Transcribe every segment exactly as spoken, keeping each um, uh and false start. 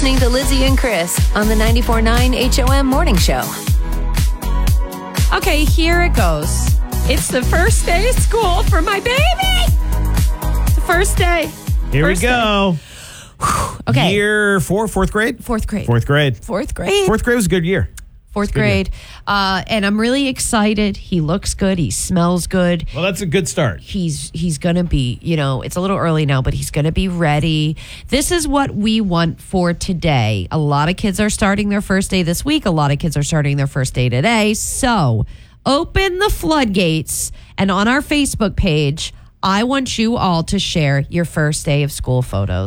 listening to Lizzie and Chris on the ninety-four point nine H O M Morning Show. Okay, here it goes. It's the first day of school for my baby. It's the first day. Here first we go. Okay. Year four, fourth grade? Fourth grade. Fourth grade. Fourth grade. Fourth grade was a good year. Fourth grade. Uh, and I'm really excited. He looks good. He smells good. Well, that's a good start. He's he's going to be, you know, it's a little early now, but he's going to be ready. This is what we want for today. A lot of kids are starting their first day this week. A lot of kids are starting their first day today. So open the floodgates. And on our Facebook page, I want you all to share your first day of school photos.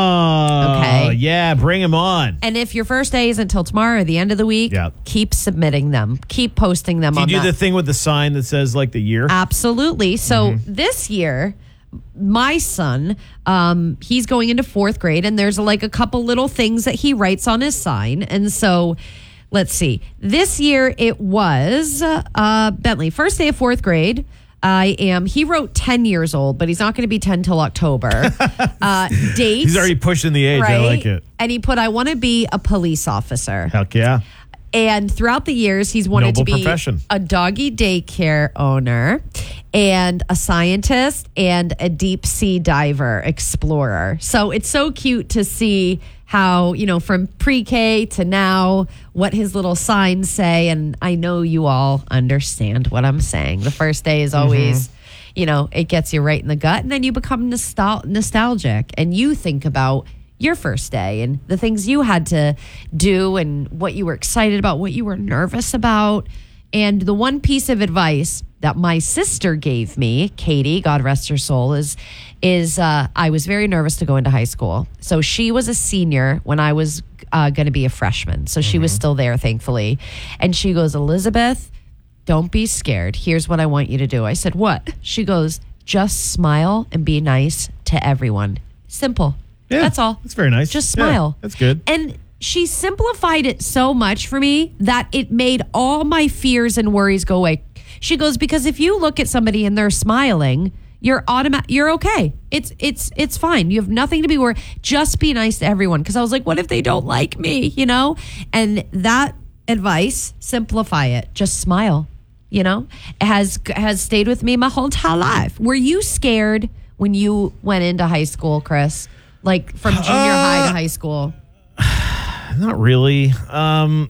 Oh, Okay. Yeah, bring them on. And if your first day isn't until tomorrow or the end of the week, Yep. keep submitting them. Keep posting them Do you on do that. the thing with the sign that says like the year? Absolutely. So this year, my son, um, he's going into fourth grade, and there's like a couple little things that he writes on his sign. And so let's see. This year it was uh, Bentley, first day of fourth grade. I am, he wrote ten years old, but he's not going to be ten till October. uh, date. He's already pushing the age. Right? I like it. And he put, I want to be a police officer. Heck yeah. And throughout the years, he's wanted Noble to be profession. a doggy daycare owner and a scientist and a deep sea diver explorer. So it's so cute to see how, you know, from pre-K to now, what his little signs say. And I know you all understand what I'm saying. The first day is always, mm-hmm. you know, it gets you right in the gut. And then you become nostal- nostalgic and you think about your first day and the things you had to do and what you were excited about, what you were nervous about. And the one piece of advice that my sister gave me, Katie, God rest her soul, is, is uh, I was very nervous to go into high school. So she was a senior when I was uh, going to be a freshman. So she mm-hmm. was still there, thankfully. And she goes, Elizabeth, don't be scared. Here's what I want you to do. I said, what? She goes, just smile and be nice to everyone. Simple. Yeah, that's all. That's very nice. Just smile. Yeah, that's good. And she simplified it so much for me that it made all my fears and worries go away. She goes, because if you look at somebody and they're smiling, you're automatic. You're okay. It's it's it's fine. You have nothing to be worried. Just be nice to everyone. Because I was like, what if they don't like me? You know. And that advice, simplify it. Just smile. You know, has has stayed with me my whole entire life. Were you scared when you went into high school, Chris? Like from junior uh, high to high school? Not really. Um,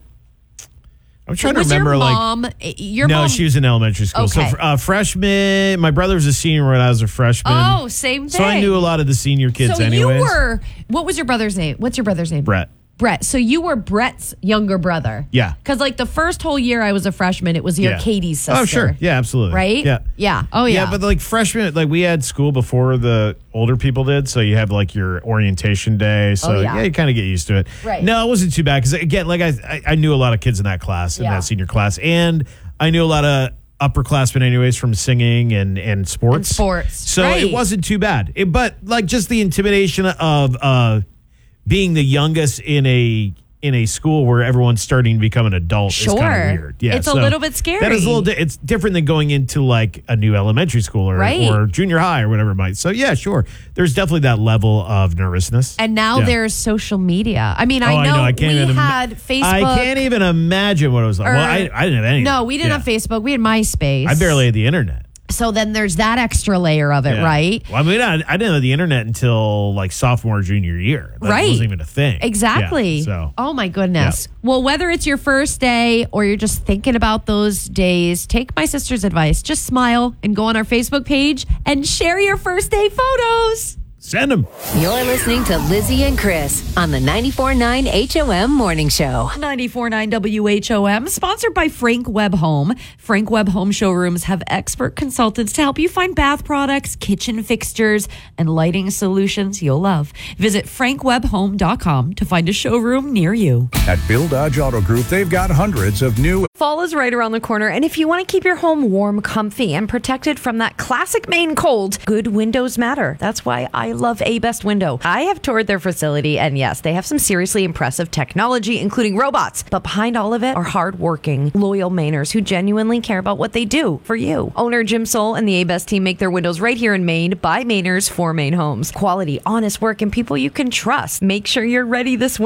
I'm trying was to remember. Your like, mom, your no, mom, she was in elementary school. Okay. So uh, freshman, my brother was a senior when I was a freshman. Oh, same thing. So I knew a lot of the senior kids. So anyways. you were. What was your brother's name? What's your brother's name? Brett. Brett. So you were Brett's younger brother. Yeah. Because like the first whole year I was a freshman, it was your Yeah. Katie's sister. Oh, sure. Yeah, absolutely. Right? Yeah. Yeah. Oh, yeah. Yeah, but like freshmen, like we had school before the older people did. So you have like your orientation day. So Oh, yeah. yeah. you kind of get used to it. Right. No, it wasn't too bad. Because again, like I, I, I knew a lot of kids in that class, in Yeah. that senior class. And I knew a lot of upperclassmen anyways from singing and, and sports. And sports. So Right. it wasn't too bad. It, but like just the intimidation of uh, being the youngest in a in a school where everyone's starting to become an adult Sure. is kind of weird. Yeah, It's a so little bit scary. That is a little. Di- it's different than going into like a new elementary school or Right. or junior high or whatever it might. So yeah, sure. There's definitely that level of nervousness. And now Yeah. there's social media. I mean, Oh, I know, I know. I can't we even ima- had Facebook. I can't even imagine what it was like. or- Well, I, I didn't have any. No, we didn't Yeah. have Facebook. We had MySpace. I barely had the internet. So then there's that extra layer of it, Yeah. right? Well, I mean, I, I didn't have the internet until like sophomore, junior year. That Right. wasn't even a thing. Exactly. Yeah, so Oh my goodness. Well, whether it's your first day or you're just thinking about those days, take my sister's advice. Just smile and go on our Facebook page and share your first day photos. send them. You're listening to Lizzie and Chris on the ninety-four point nine H O M Morning Show. ninety-four point nine W H O M, sponsored by Frank Webb Home. Frank Webb Home showrooms have expert consultants to help you find bath products, kitchen fixtures, and lighting solutions you'll love. Visit frank webb home dot com to find a showroom near you. At Bill Dodge Auto Group, they've got hundreds of new. Fall is right around the corner, and if you want to keep your home warm, comfy, and protected from that classic Maine cold, good windows matter. That's why I love A-Best Window. I have toured their facility, and yes, they have some seriously impressive technology, including robots. But behind all of it are hardworking, loyal Mainers who genuinely care about what they do for you. Owner Jim Soul and the A-Best team make their windows right here in Maine by Mainers for Maine homes. Quality, honest work, and people you can trust. Make sure you're ready this winter.